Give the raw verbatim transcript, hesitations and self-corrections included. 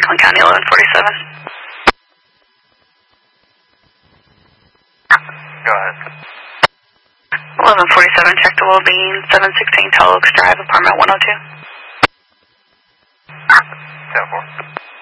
Franklin County, eleven forty-seven. Go ahead. eleven forty-seven, check the well-being, seven sixteen Tall Oaks Drive, apartment one oh two. ten four.